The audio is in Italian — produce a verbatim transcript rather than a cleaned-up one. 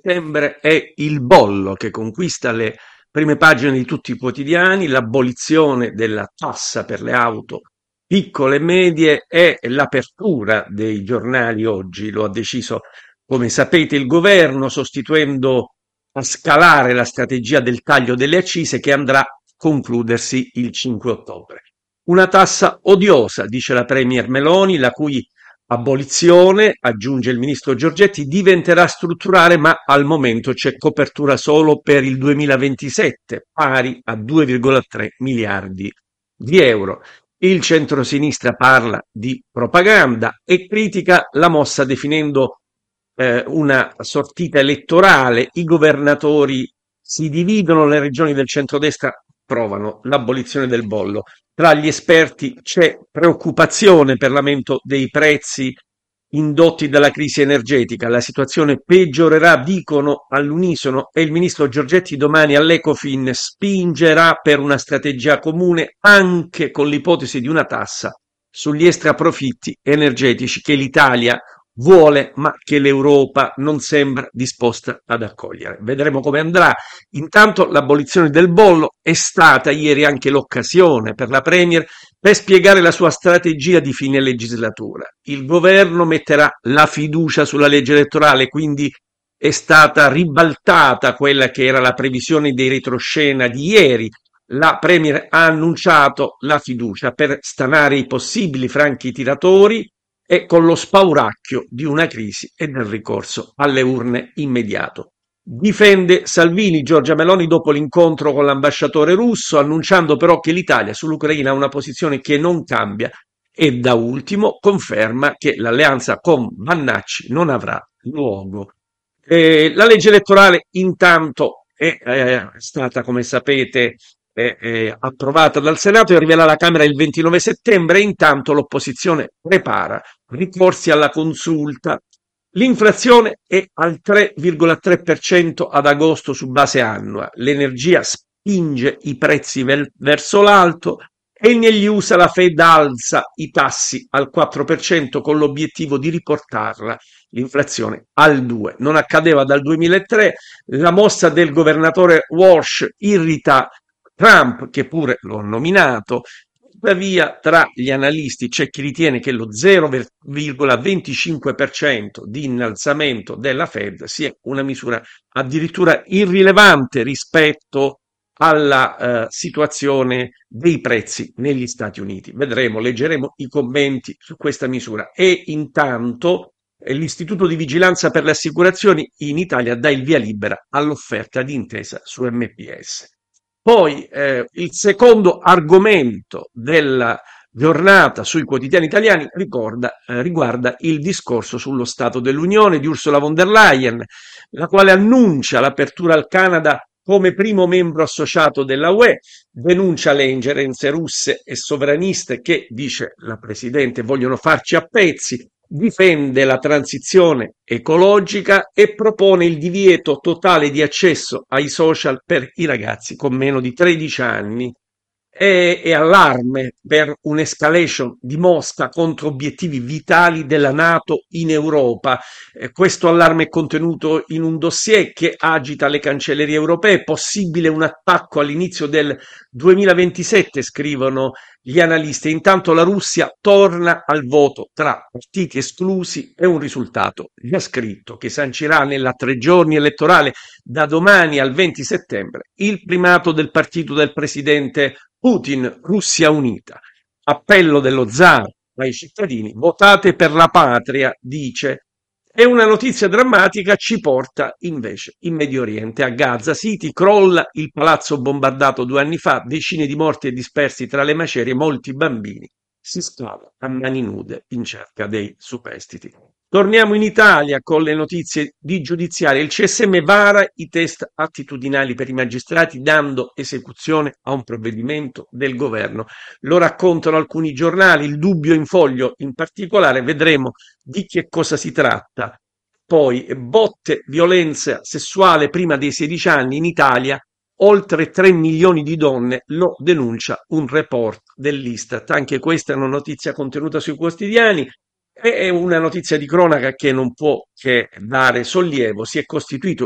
settembre è il bollo che conquista le prime pagine di tutti i quotidiani, l'abolizione della tassa per le auto piccole e medie è l'apertura dei giornali oggi. Lo ha deciso, come sapete, il governo, sostituendo a scalare la strategia del taglio delle accise che andrà a concludersi il cinque ottobre. Una tassa odiosa, dice la Premier Meloni, la cui abolizione, aggiunge il ministro Giorgetti, diventerà strutturale, ma al momento c'è copertura solo per il duemilaventisette, pari a due virgola tre miliardi di euro. Il centrosinistra parla di propaganda e critica la mossa definendo eh, una sortita elettorale. I governatori si dividono, le regioni del centrodestra approvano l'abolizione del bollo. Tra gli esperti c'è preoccupazione per l'aumento dei prezzi indotti dalla crisi energetica. La situazione peggiorerà, dicono all'unisono, e il ministro Giorgetti domani all'Ecofin spingerà per una strategia comune anche con l'ipotesi di una tassa sugli extraprofitti energetici che l'Italia vuole ma che l'Europa non sembra disposta ad accogliere. Vedremo come andrà. Intanto l'abolizione del bollo è stata ieri anche l'occasione per la Premier per spiegare la sua strategia di fine legislatura. Il governo metterà la fiducia sulla legge elettorale, quindi è stata ribaltata quella che era la previsione dei retroscena di ieri. La Premier ha annunciato la fiducia per stanare i possibili franchi tiratori e con lo spauracchio di una crisi e del ricorso alle urne immediato. Difende Salvini Giorgia Meloni dopo l'incontro con l'ambasciatore russo, annunciando però che l'Italia sull'Ucraina ha una posizione che non cambia e da ultimo conferma che l'alleanza con Vannacci non avrà luogo. Eh, la legge elettorale intanto è eh, stata, come sapete, eh, eh, approvata dal Senato e arriverà alla Camera il ventinove settembre e intanto l'opposizione prepara ricorsi alla consulta. L'inflazione è al tre virgola tre per cento ad agosto su base annua, l'energia spinge i prezzi vel- verso l'alto e negli U S A la Fed alza i tassi al quattro per cento con l'obiettivo di riportarla l'inflazione al due per cento. Non accadeva dal duemilatré, la mossa del governatore Walsh irrita Trump, che pure l'ho nominato. Tuttavia, tra gli analisti c'è chi ritiene che lo zero virgola venticinque per cento di innalzamento della Fed sia una misura addirittura irrilevante rispetto alla eh, situazione dei prezzi negli Stati Uniti. Vedremo, leggeremo i commenti su questa misura. E intanto eh, l'Istituto di Vigilanza per le Assicurazioni in Italia dà il via libera all'offerta di intesa su M P S. Poi eh, il secondo argomento della giornata sui quotidiani italiani ricorda, eh, riguarda il discorso sullo Stato dell'Unione di Ursula von der Leyen, la quale annuncia l'apertura al Canada come primo membro associato della U E, denuncia le ingerenze russe e sovraniste che, dice la Presidente, vogliono farci a pezzi, difende la transizione ecologica e propone il divieto totale di accesso ai social per i ragazzi con meno di tredici anni. È, è allarme per un'escalation di Mosca contro obiettivi vitali della NATO in Europa. Eh, questo allarme è contenuto in un dossier che agita le cancellerie europee. Possibile un attacco all'inizio del duemilaventisette, scrivono gli analisti. Intanto la Russia torna al voto tra partiti esclusi e un risultato già scritto che sancirà nella tre giorni elettorale da domani al venti settembre il primato del partito del presidente Putin, Russia Unita. Appello dello zar ai cittadini: votate per la patria, dice. E una notizia drammatica ci porta invece in Medio Oriente. A Gaza City crolla il palazzo bombardato due anni fa, decine di morti e dispersi tra le macerie, molti bambini si scava a mani nude in cerca dei superstiti. Torniamo in Italia con le notizie di giudiziaria. Il C S M vara i test attitudinali per i magistrati dando esecuzione a un provvedimento del governo. Lo raccontano alcuni giornali, il Dubbio in Foglio in particolare. Vedremo di che cosa si tratta. Poi botte, violenza sessuale prima dei sedici anni in Italia. Oltre tre milioni di donne, lo denuncia un report dell'Istat. Anche questa è una notizia contenuta sui quotidiani. È una notizia di cronaca che non può che dare sollievo. Si è costituito